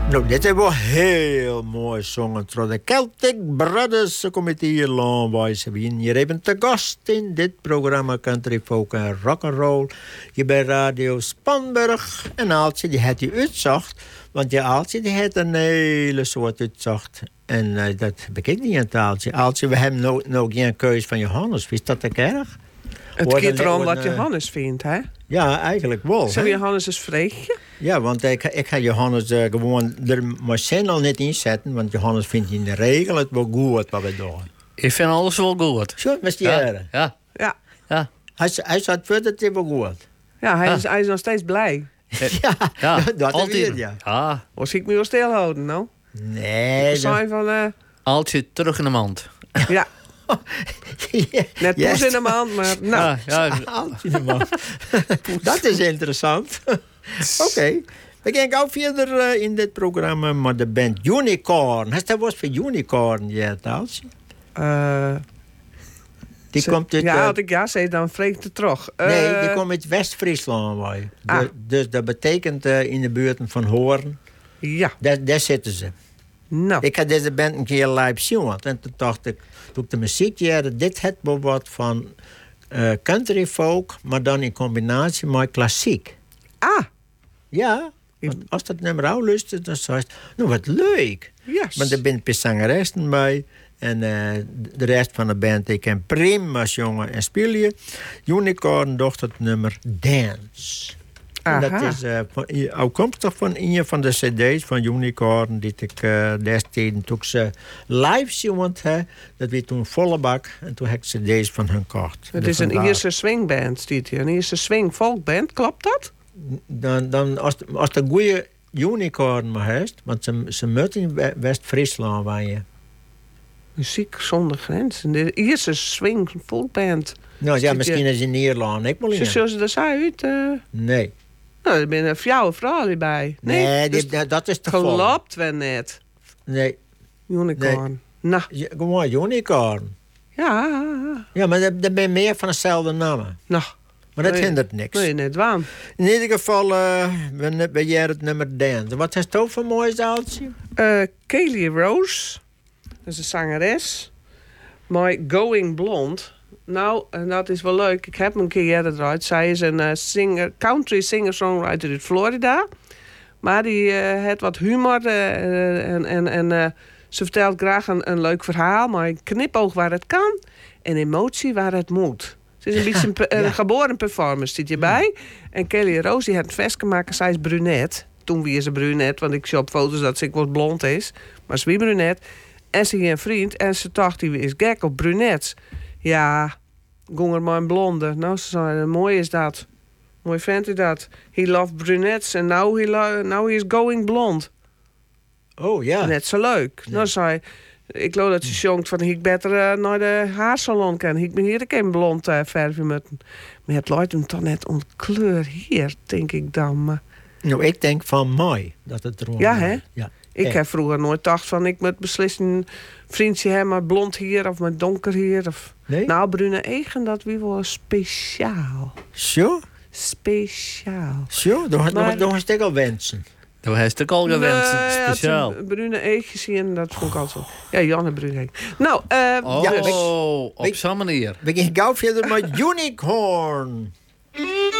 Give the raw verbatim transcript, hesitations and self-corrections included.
Nou, dit is wel heel mooi zongen door de Celtic Brothers. Ze komen hier lang bij. Ze zijn hier even te gast in dit programma Country Folk en Rock'n'Roll. Je bij Radio Spanburg. En Aaltje, die had je uitzocht. Want je Aaltje, die had een hele soort uitzocht. En uh, dat bekijk niet aan het Aaltje. Aaltje, we hebben nog no, geen keus van Johannes. Is dat ook erg? Het gaat erom wat Johannes vindt, hè? Ja, eigenlijk wel. Zou Johannes eens vreegje? Ja, want ik, ik ga Johannes uh, gewoon er maar zin al niet inzetten. Want Johannes vindt in de regel het wel goed wat we doen. Ik vind alles wel goed. Zo, was die ja. jaren? Ja. Ja. ja. Hij, hij zat verder het wel goed. Ja, hij, ja. Is, hij is nog steeds blij. ja, ja, dat altijd. Weer, ja. ja. Of zie ik me wel stilhouden, nou? Nee. Ik zei van... Uh... Altijd terug in de mand. Ja. Net yes. poes in de maand, maar nou. Ja, ja. in de maand. Dat is interessant. Oké. Okay. We gaan gauw verder uh, in dit programma met de band Unicorn. Heeft dat was voor Unicorn, ja, Taaltje? Uh, die ze, komt uit... Ja, uh, als ik ja zei, dan vreeg het terug. Uh, nee, die komt uit West-Friesland. Ah. Dus, dus dat betekent uh, in de buurt van Hoorn. Ja. Daar, daar zitten ze. Nou. Ik had deze band een keer live zien. En toen dacht ik, toen ik de muziek hoorde, dit heeft wel wat van uh, country folk, maar dan in combinatie met klassiek. Ah. Ja, want als dat nummer al luistert, dan zei je, nou wat leuk. Yes. Want er zijn een paar zangeressen bij. En uh, de rest van de band, ik kan prima jongen en spelen. Unicorn docht het nummer Dance. En dat is uh, van, afkomstig van een van de cd's van Unicorn, die ik uh, destijds toen ze live zien heb. Dat werd toen volle bak en toen heb ik cd's van hun gekocht. Het is een Ierse swingband, stiet hier. Een Ierse swing folkband, klopt dat? Dan, dan als, als de goede Unicorn maar heeft, want ze, ze moeten in West-Friesland waaien. Muziek zonder grenzen. De Ierse swing folkband. Nou ja, misschien is in Nederland. Ik wil niet. Zullen ze er uit? Uh... Nee. Nou, er zijn een vrouw vrouw bij. Nee, nee dus die, dat is te klopt wel net. Nee. Unicorn. Nee. Nou. Ja, gewoon Unicorn. Ja. Ja, maar er ben meer van dezelfde namen. Nou. Maar dat nee, hindert niks. Nee, net waan. In ieder geval, uh, we, we jij het nummer Dance. Wat is het ook voor mooi zaaltje? Uh, Kelly Rose. Dat is een zangeres. My Going Blonde. Nou, en dat is wel leuk. Ik heb hem een keer eerder eruit. Zij is een uh, singer, country singer-songwriter uit Florida. Maar die uh, heeft wat humor. Uh, en en, en uh, ze vertelt graag een, een leuk verhaal. Maar een knipoog waar het kan. En emotie waar het moet. Ze is een beetje een, een ja. geboren performer, zit je bij. Ja. En Kelly Rose die heeft het vest gemaakt. Zij is brunet. Toen wie ze brunet. Want ik zie op foto's dat ze wat blond is. Maar ze is brunet. En ze heeft een vriend. En ze dacht, die is gek op brunets. Ja, gonger maar een blonde. Nou, ze zei, mooi is dat. Mooi vindt u dat. He loved brunettes and now he, lo- now he is going blond. Oh ja. Net zo leuk. Ja. Nou, zei ik geloof dat ze zongt van, ik beter uh, naar de haarsalon kan. Ik ben hier ook een blond uh, verven met. Maar het luidt hem toch net ontkleur hier, denk ik dan. Maar... Nou, ik denk van mooi dat het erom. Ja, hè? Ja. Ik heb vroeger nooit gedacht van, ik moet beslissen een vriendje hebben met blond hier of met donker hier. Of... Nee? Nou, brune eigen, dat wie wel speciaal. Zo? Speciaal. Zo, dan maar... had ik al wensen. Dat heeft ik al gewenst, nee, speciaal. Ja, brune eitjes zien, dat vond ik altijd zo. Ja, Janne brune. Nou, uh, oh, ja, dus. op zo'n manier. We gaan gauw verder met Unicorn.